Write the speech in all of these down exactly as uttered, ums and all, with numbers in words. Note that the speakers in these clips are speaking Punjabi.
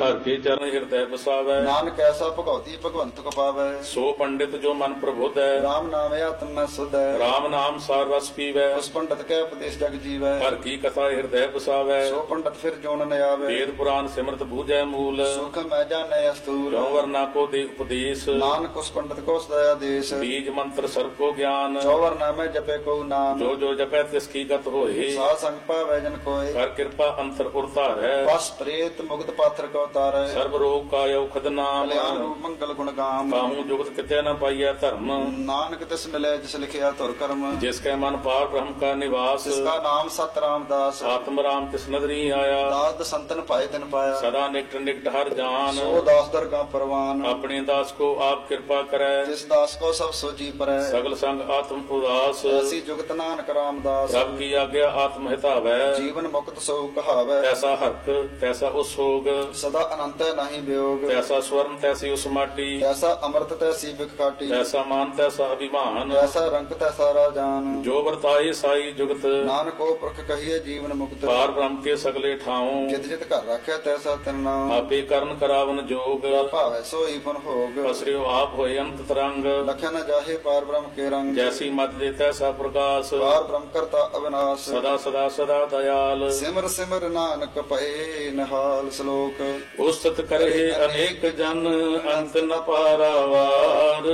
ਹਰ ਕੇ ਚਰਨ ਹਿਰਦੈ ਵਸਾਵੈ। ਨਾਨਕ ਐਸਾ ਭਗਉਤੀ ਭਗਵੰਤ ਕੋ ਪਾਵੈ। ਸੋ ਪੰਡਿਤ ਜੋ ਮਨ ਪ੍ਰਬੁੱਧ ਹੈ, ਰਾਮ ਨਾਮ ਆਤਮ ਮੈਂ ਸੁਧ ਹੈ। ਰਾਮ ਨਾਮ ਸਾਰ ਰਸ ਪੀਵੈ। ਉਸ ਪੰਡਤ ਕੈ ਉਪਦੇਸ਼ ਜਗ ਜੀਵੈ। ਹਰ ਕੀ ਕਥਾ ਹਿਰਦੈ ਵਸਾਵੈ। ਸੋ ਪੰਡਤ ਫਿਰ ਜੋਨ ਨ ਆਵੈ। ਵੇਦ ਪੁਰਾਨ ਸਿਮਰਤ ਬੂਝੈ ਮੂਲ। ਸੁਖ ਮੈਂ ਜਾਣੈ ਅਸਤੂਲ। ਜੋ ਵਰਨਾ ਕੋ ਦੇ ਉਪਦੇਸ਼। ਨਾਨਕ ਉਸ ਪੰਡਤ ਕੋ ਸਦਾ ਆਦੇਸ਼। ਬੀਜ ਮੰਤਰ ਸਰਬ ਕੋ ਗਿਆਨ। ਚੌਵਰ ਨਾਮੈ ਜਪੈ ਕੋ ਨਾਮ। ਜੋ ਜੋ ਜਪੈ ਤਿਸ ਕੀ ਗਤ ਹੋਏ। ਸਾਧ ਸੰਗ ਪਾਵੈ ਜਨ ਕੋਇ। ਕਰ ਕਿਰਪਾ ਅੰਤਰ ਉਰ ਧਾਰੈ। ਬਸ ਪ੍ਰੇਤ ਮੁਕਤ ਪਾਤਰ ਕੋ ਤਾਰੈ। ਸਰਬ ਰੋਗ ਕਾਇ ਔਖਦ ਨਾਮ। ਕਲਿਆਣ ਰੂਪ ਮੰਗਲ ਗੁਣ ਗਾਮ। ਕਾਹੂ ਜੁਗਤ ਕਿਤੇ ਨ ਪਾਈਐ ਧਰਮ। ਨਾਨਕ ਤਿਸ ਮਿਲੈ ਜਿਸ ਲਿਖਿਆ ਧੁਰ ਕਰਮ। ਜਿਸ ਕੈ ਮਨ ਪਾਰ ਬ੍ਰਹਮ ਕਾ ਨਿਵਾਸ। ਜਿਸਕਾ ਨਾਮ ਸਤ ਰਾਮਦਾਸ। ਆਤਮ ਰਾਮ ਤਿਸ ਨਦਰੀ ਆਇਆ। ਦਾਸ ਸੰਤਨ ਪਾਏ ਤਿਨ ਪਾਇਆ। ਸਦਾ ਨਿਕਟ ਨਿਕਟ ਹਰ ਜਾਨ। ਸੋ ਦਾਸ ਦਰਗਾ ਪਰਵਾਨ। ਆਪਣੇ ਦਾਸ ਕੋ ਆਪ ਕਿਰਪਾ ਕਰੈ। ਜਿਸ ਦਾਸ ਕੋ ਸਭ ਸੋਜੀ ਪਰੈ। ਸਗਲ ਸੰਗ ਆਤਮ ਉਦਾਸ। ਐਸੀ ਜੁਗਤ ਨਾਨਕ ਰਾਮਦਾਸ। ਸਭ ਕੀ ਆਗਿਆ ਆਤਮ ਹਿਤਾਵੈ। ਜੀਵਨ ਮੁਕਤ ਸੋ ਕਹਾਵੈ। ਤੈਸਾ ਹਰਕ ਤੈਸਾ ਉਸ ਸੋਗ। ਸਦਾ ਅਨੰਤ ਨਹੀਂ ਵਿਯੋਗ। ਤੈਸਾ ਸਵਰਨ ਤੈਸੀ ਉਸ ਮਾਟੀ। ਤੈਸਾ ਅੰਮ੍ਰਿਤ ਤੈਸੀ ਬਿਖ ਕਾਟੀ। ਤੈਸਾ ਮਾਨ ਤੈਸਾ ਅਭਿਮਾਨ। ਤੈਸਾ ਰੰਗ ਤੈਸਾ ਰਾਜਾਨ। ਜੋ ਵਰਤਾਏ ਸਾਈ ਜੁਗਤ। ਨਾਨਕ ਕੋ ਪੁਰਖ ਕਹੀਏ ਜੀਵਨ ਮੁਕਤ। ਪਾਰ ਬ੍ਰਹਮ ਕੇ ਸਗਲੇ ਠਾਉ। ਜਿਤ ਜਿਤ ਘਰ ਰੱਖਿਆ ਤੈਸਾ ਤਿਨ ਨਾਮ। ਆਪੇ ਕਰਨ ਕਰਾਵਨ ਜੋਗ। ਭਾਵੈ ਸੋਈ ਫਨ ਭੋਗ। ਪਸਰਿਓ ਆਪ ਹੋਏ ਅੰਤ ਤਰੰਗ। ਲਖਿਆ ਨ ਜਾਹੇ ਪਾਰ ਬ੍ਰਹਮ ਕੇ ਰੰਗ। ਜੈਸੀ ਮਤ ਦੇ ਤੈਸਾ ਪ੍ਰਕਾਸ਼। ਪਾਰ ਬ੍ਰਹਮ ਕਰਤਾ ਅਵਿਨਾਸ਼। ਸਦਾ ਸਦਾ ਸਦਾ ਦਇਆਲ। ਸਿਮਰ ਸਿਮਰ ਨਾਨਕ ਪਏ ਨਿਹਾਲ। ਸ਼ਲੋਕ। ਉਸਤਤ ਕਰਹਿ ਅਨੇਕ ਜਨ ਅੰਤ ਨ ਪਾਰਾਵਾਰ।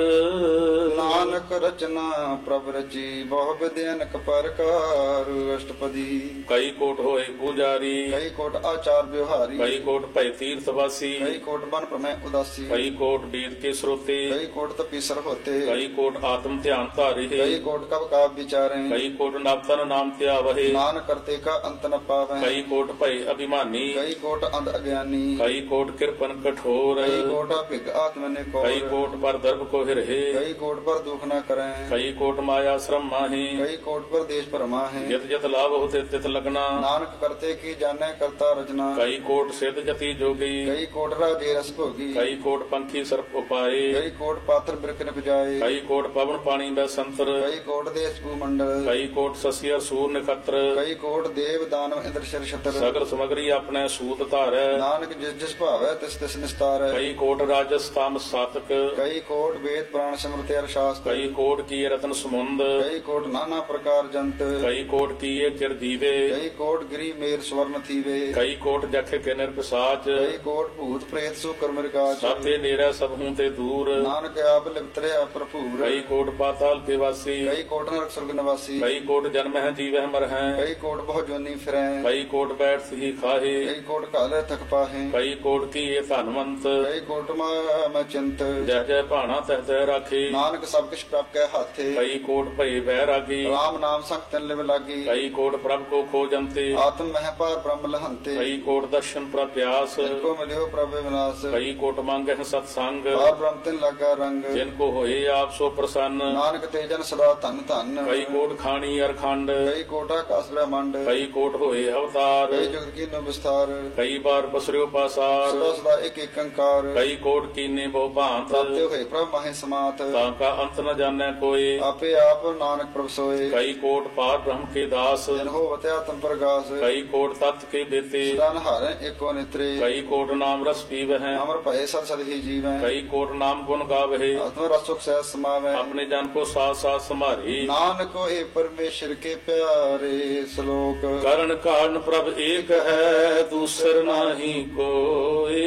ਨਾਨਕ ਰਚਨਾ ਪ੍ਰਭ ਰਚੀ ਬਹੁ ਵਿਦਿਆਨਕ ਪ੍ਰਕਾਰ। ਅਸ਼ਟਪਦੀ। ਕਈ ਕੋਟ ਹੋਏ ਪੂਜਾਰੀ। ਕਈ ਕੋਟ ਆਚਾਰ ਵਿਵਹਾਰੀ। ਕਈ ਕੋਟ ਭੈ ਤੀਰਥ ਵਾਸੀ। ਕਈ ਕੋਟ ਬਨ ਪ੍ਰਮੈ ਉਦਾਸੀ। ਕਈ ਕੋਟ ਵੇਦ ਕੇ ਸਰੋਤੇ। ਕਈ ਕੋਟ ਤਪੀਸਰ ਹੋਤੇ। ਕਈ ਕੋਟ ਆਤਮ ਧਿਆਨ ਧਾਰੇ। ਕਈ ਕੋਟ ਕਬ ਕਾਬ ਵਿਚਾਰੇ। ਕਈ ਕੋਟ ਨਵਤਨ ਨਾਮ ਧਿਆਵਹਿ। ਨਾਨਕ ਕਰਤੇ ਕਾ ਅੰਤ ਨ ਪਾਵੈ। ਕਈ ਕੋਟ ਭੈ ਅਭਿਮਾਨੀ। ਕਈ ਕੋਟ ਅੰਧ ਅਗਿਆਨੀ। ਕਈ ਕੋਟ ਕਿਰਪਨ ਕਠੋਰ। ਕਈ ਕੋਟ ਭਿਗ ਆਤਮ ਨੇ ਕੋ। ਕਈ ਕੋਟ ਪਰ ਦਰਬ ਕੋ ਹਿਰਹਿ। ਕਈ ਕੋਟ ਪਰ ਦੁਖ ਨ ਕਰੈ। ਕਈ ਕੋਟ ਮਾਇਆ ਸ਼ਰਮ ਮਾਹੀ। ਕਈ ਕੋਟ ਪਰ ਦੇਸ਼ ਭਰਮਾ ਹੈ। ਜਿਤ ਜਿਤ ਲਾਭ ਹੋਤੇ ਤਿਤ ਲਗਨਾ। ਨਾਨਕ ਕਰਤੇ ਕੀ ਜਾਣੈ ਕਰਤਾ ਰਚਨਾ। ਕਈ ਕੋਟ ਸਿੱਧ ਜਤੀ ਜੋਗੀ। ਕਈ ਕੋਟ ਰਾਜੇ ਰਸ ਭੋਗੀ। ਕਈ ਕੋਟ ਪੰਖੀ ਸਰਪ ਉਪਾਏ। ਕਈ ਕੋਟ ਪਾਤਰ ਬਿਰਖ ਨ ਪੁਜਾਏ। ਕਈ ਕੋਟ ਪਵਨ ਪਾਣੀ ਬੈ ਸੰਤਰ। ਕਈ ਕੋਟ ਦੇਸ਼ ਕੂ ਮੰਡਲ। ਕਈ ਕੋਟ ਸਸਿਆ ਸੂਰ ਨਖਤਰ। ਕਈ ਕੋਟ ਦੇਵ ਦਾਨਵ ਇੰਦਰ ਸ਼ਰ ਛਤਰ। ਸਗਲ ਸਮਗਰੀ ਆਪਣੇ ਸੂਤ ਧਾਰੈ। ਨਾਨਕ ਜਿਸ ਜਿਸ ਭਾਵੈ ਤਿਸ ਤਿਸ ਨਿਸਤਾਰੈ। ਕਈ ਕੋਟ ਰਾਜਸ ਤਾਮ ਸਾਤਕ। ਕਈ ਕੋਟ ਵੇਦ ਪੁਰਾਣ ਸਿਮਰਤਿ ਅਰ ਸ਼ਾਸਤਰ। ਕਈ ਕੋਟ ਕੀ ਰਤਨ ਸਮੁੰਦ। ਕਈ ਕੋਟ ਨਾਨਾ ਪ੍ਰਕਾਰ ਜੰਤ। ਕਈ ਕੋਟ ਕੀਏ ਚਿਰ ਦੀਵੇ। ਕਈ ਕੋਟ ਗਿਰੀ ਮੇਰ ਸਵਰਨ ਥੀਵੇ। ਕਈ ਕੋਟ ਜਖ ਕੇ ਨਿਰਪਸਾਚ। ਕਈ ਕੋਟ ਭੂਤ ਪ੍ਰੇਤ ਸੋ ਕਰਮ ਰਿਕਾਚ। ਸਾਥੇ ਨੇੜੇ ਸਭ ਹੂੰ ਤੇ ਦੂਰ। ਨਾਨਕ ਆਪ ਲਿਪਤਰਿਆ ਭਰਪੂਰ। ਕਈ ਕੋਟ ਪਾਤਾਲ ਕੇ ਵਾਸੀ। ਕਈ ਕੋਟ ਨਰਕ ਸੁਰਗ ਨਿਵਾਸੀ। ਕਈ ਕੋਟ ਜਨਮ ਹੈ ਜੀਵਹਿ ਮਰ ਹੈ। ਕਈ ਕੋਟ ਬਹੁ ਜੋਨੀ ਫਿਰੈ। ਕਈ ਕੋਟ ਬੈਠ ਸਹੀ ਖਾਹੇ। ਕਈ ਕੋਟ ਕਾਲੇ ਥਕ ਪਾਹੇ। ਕਈ ਕੋਟ ਕੀਏ ਧਨਵੰਤ। ਕਈ ਕੋਟ ਮੈਂ ਚਿੰਤ। ਜਹ ਜਹ ਭਾਣਾ ਤਹ ਤਹ ਰਾਖੇ। ਨਾਨਕ ਸਭ ਕਿਛ ਪ੍ਰਭ ਕੈ ਹਾਥੇ। ਕਈ ਕੋਟ ਭਏ ਬਹਿ ਰਾਗੀ। ਰਾਮ ਨਾਮ ਸੰਗ ਤਿਨ ਲਿਵ ਲਾਗੀ। ਕਈ ਕੋਟ ਪ੍ਰਭ ਕੋ ਖੋਜੰਤੇ। ਆਤਮ ਮਹਿ ਪਾਰ ਬ੍ਰਹਮ ਲਹੰਤੇ। ਕਈ ਕੋਟ ਦਰਸ਼ਨ ਪ੍ਰਪਿਆਸ। ਤਿਨ ਕੋ ਮਿਲਿਓ ਪ੍ਰਭ ਵਿਨਾਸ਼। ਕਈ ਕੋਟ ਮੰਗਹਿ ਸਤ ਸੰਗ। ਪਾਰ ਬ੍ਰਹਮ ਤਿਨ ਲਾਗਾ ਰੰਗ। ਜਿਨ ਕੋ ਹੋਏ ਆਪ ਸੋ ਪ੍ਰਸੰਨ। ਨਾਨਕ ਤੇ ਜਨ ਸਦਾ ਧਨ ਧਨ। ਕਈ ਕੋਟ ਖਾਣੀ ਅਰਖੰਡ। ਕਈ ਕੋਟ ਆਕਾਸ ਬ੍ਰਹਮੰਡ। ਕਈ ਕੋਟ ਹੋਏ ਅਵਤਾਰ। ਕਈ ਜੁਗਤ ਕੀਨੋ ਵਿਸਥਾਰ। ਕਈ ਬਾਰ ਪਸਰਿਓ ਪਾਸਾਰ। ਸਦਾ ਸਦਾ ਇੱਕ ਇੱਕ ਅੰਕਾਰ। ਕਈ ਕੋਟ ਕੀਨੇ ਬਹੁ ਭਾਂਤ। ਪ੍ਰਾਪਤੇ ਹੋਏ ਪ੍ਰਭ ਮਾਹੇ ਸਮਾਤ। ਤਾਂ ਕਾ ਅੰਤ ਨ ਜਾਣੈ ਕੋਇ। ਆਪੇ ਆਪ ਨਾਨਕ ਪ੍ਰਭ ਸੋਏ। ਕਈ ਕੋਟ ਪਾਰ ਬ੍ਰਹਮ ਕੇ ਦਾਸ। ਜਨ ਹੋਵਤ ਆਤਮ ਪ੍ਰਗਾਸ। ਕਈ ਕੋਟ ਤਤ ਕੇ ਬੇਤੇ। ਸਦਾ ਨਹਾਰੈ ਏਕੋ ਨਿਤਰੇ। ਕਈ ਕੋਟ ਨਾਮ ਰਸ ਪੀਵਹਿ। ਅਮਰ ਭਏ ਸਦ ਸਦ ਹੀ ਜੀਵੈ। ਕਈ ਕੋਟ ਨਾਮ ਗੁਣ ਗਾਵਹਿ। ਆਤਮ ਰਸ ਸੁਖ ਸਹਿ ਸਮਾਵੈ। ਆਪਣੇ ਜਨ ਕੋ ਸਾਥ ਸਾਥ ਸੰਭਾਰੀ। ਨਾਨਕ ਹੋਏ ਪਰਮੇਸ਼ਰ ਕੇ ਪਿਆਰੇ। ਸ਼ਲੋਕ। ਕਰਨ ਕਾਰਨ ਪ੍ਰਭ ਏਕ ਹੈ ਦੂਸਰ ਨਾਹੀ ਕੋਇ।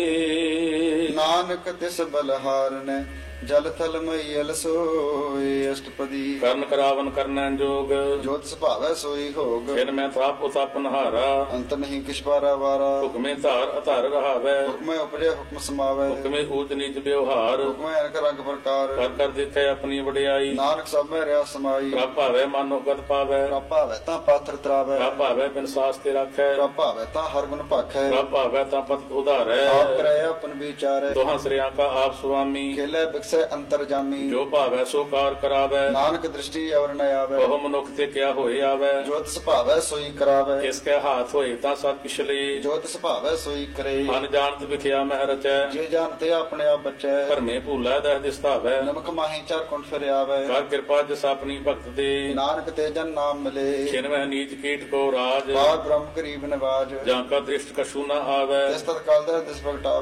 ਨਾਨਕ ਤਿਸ ਬਲਹਾਰਨੈ ਜਲ ਥਲ ਮਈਲ ਸੋਏ। ਅਸ਼ਟਪਦੀ। ਕਰਨ ਕਰਾਵਨ ਕਰਨੈ ਜੋਗ। ਜੋਤ ਸੁਭਾਵੈ ਸੋਈ ਹੋਗ। ਫਿਰ ਮੈਂ ਥਾਪ ਉਤਪ ਨਹਾਰਾ। ਅੰਤ ਨਹੀਂ ਕਿਛ ਬਾਰਾ ਵਾਰਾ। ਹੁਕਮੇ ਧਾਰ ਅਧਾਰ ਰਹਾਵੈ। ਹੁਕਮੈ ਉਪਜੈ ਹੁਕਮ ਸਮਾਵੈ। ਹੁਕਮੇ ਊਚ ਨੀਚ ਵਿਵਹਾਰ। ਹੁਕਮੈ ਅਨਕ ਰੰਗ ਪ੍ਰਕਾਰ। ਕਰ ਕਰ ਦੇਖੈ ਆਪਣੀ ਵਡਿਆਈ। ਨਾਨਕ ਸਭ ਮੈਂ ਰਿਆ ਸਮਾਈ। ਪ੍ਰਭ ਭਾਵੈ ਮਨੋ ਗਤ ਪਾਵੈ। ਪ੍ਰਭ ਭਾਵੈ ਤਾਂ ਪਾਥਰ ਤਰਾਵੈ। ਪ੍ਰਭ ਭਾਵੈ ਬਿਨ ਸਾਸ ਤੇ ਰਾਖੈ। ਪ੍ਰਭ ਭਾਵੈ ਤਾਂ ਹਰ ਗੁਣ ਭਾਖੈ। ਪ੍ਰਭ ਭਾਵੈ ਤਾਂ ਪਤ ਉਧਾਰੈ। ਆਪ ਕਰੈ ਆਪਨ ਵਿਚਾਰੈ। ਦੋਹਾਂ ਸ੍ਰਿਆਂ ਕਾ ਆਪ ਸੁਆਮੀ। ਖੇਲੇ ਬਿਕਸੈ ਅੰਤਰ ਜਾਮੀ। ਜੋ ਭਾਵੈ ਸੋ ਕਾਰ ਕਰਾਵੈ। ਨਾਨਕ ਦ੍ਰਿਸ਼ਟੀ ਅਵਰ ਨ ਆਵੈ। ਬਹੁ ਮਨੁੱਖ ਤੇ ਕਿਆ ਹੋਏ ਆਵੈ। ਜੋਤ ਸੁਭਾਵੈ ਸੋਈ ਕਰਾਵੈ। ਇਸ ਕੈ ਹਾਥ ਹੋਏ ਤਾਂ ਸਭ ਪਿਛਲੇ। ਜੋਤ ਸੁਭਾਵੈ ਸੋਈ ਕਰੇ। ਮਨ ਜਾਣਤ ਵਿਖਿਆ ਮਹਿ ਰਚੈ। ਜੇ ਜਾਣਤੇ ਆਪਣੇ ਆਪ ਬਚੈ। ਭਰਮੇ ਭੂਲਾ ਦਹ ਦਿਸਤਾਵੈ। ਨਮਕ ਮਾਹੀ ਚਾਰ ਕੁੰਠ ਫਿਰ ਆਵੈ। ਕਰ ਕਿਰਪਾ ਜਿਸ ਆਪਣੀ ਭਗਤ ਦੇ। ਨਾਨਕ ਤੇ ਜਨ ਨਾਮ ਮਿਲੇ। ਛਿਨਵਹਿ ਨੀਚ ਕੀਟ ਕੋ ਰਾਜ। ਬਾਦ ਬ੍ਰਹਮ ਗਰੀਬ ਨਿਵਾਜ। ਜਾਂ ਕਾ ਦ੍ਰਿਸ਼ਟ ਕਛੂ ਨ ਆਵੈ। ਤਿਸ ਤਤ ਕਾਲ ਦਾ ਦਿਸ ਪ੍ਰਗਟਾਵੈ।